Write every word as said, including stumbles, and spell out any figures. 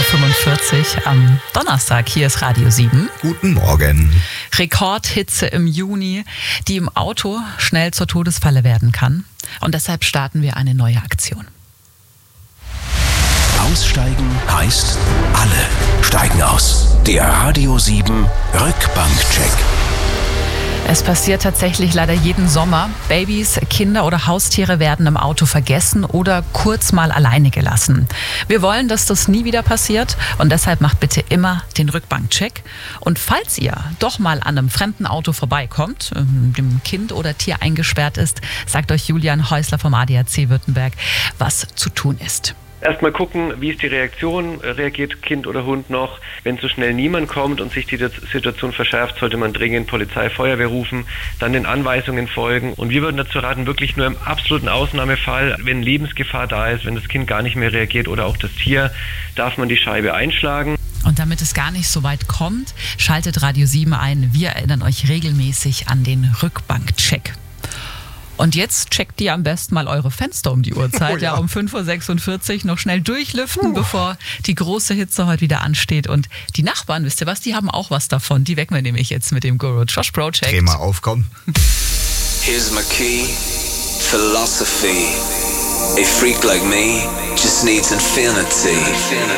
fünfundvierzig am Donnerstag. Hier ist Radio sieben. Guten Morgen. Rekordhitze im Juni, die im Auto schnell zur Todesfalle werden kann. Und deshalb starten wir eine neue Aktion. Aussteigen heißt, alle steigen aus. Der Radio sieben Rückbankcheck. Es passiert tatsächlich leider jeden Sommer. Babys, Kinder oder Haustiere werden im Auto vergessen oder kurz mal alleine gelassen. Wir wollen, dass das nie wieder passiert und deshalb macht bitte immer den Rückbankcheck. Und falls ihr doch mal an einem fremden Auto vorbeikommt, dem Kind oder Tier eingesperrt ist, sagt euch Julian Häusler vom A D A C Württemberg, was zu tun ist. Erstmal gucken, wie ist die Reaktion, reagiert Kind oder Hund noch. Wenn so schnell niemand kommt und sich die Situation verschärft, sollte man dringend Polizei, Feuerwehr rufen, dann den Anweisungen folgen. Und wir würden dazu raten, wirklich nur im absoluten Ausnahmefall, wenn Lebensgefahr da ist, wenn das Kind gar nicht mehr reagiert oder auch das Tier, darf man die Scheibe einschlagen. Und damit es gar nicht so weit kommt, schaltet Radio sieben ein. Wir erinnern euch regelmäßig an den Rückbankcheck. Und jetzt checkt ihr am besten mal eure Fenster um die Uhrzeit, oh ja. ja um fünf Uhr sechsundvierzig noch schnell durchlüften, uh. bevor die große Hitze heute wieder ansteht. Und die Nachbarn, wisst ihr was, die haben auch was davon. Die wecken wir nämlich jetzt mit dem Guru Josh Project. Dreh mal auf, komm. Here's my key, philosophy. A freak like me just needs infinity.